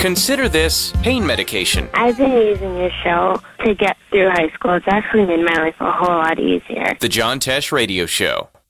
Consider this pain medication. I've been using this show to get through high school. It's actually made my life a whole lot easier. The John Tesh Radio Show.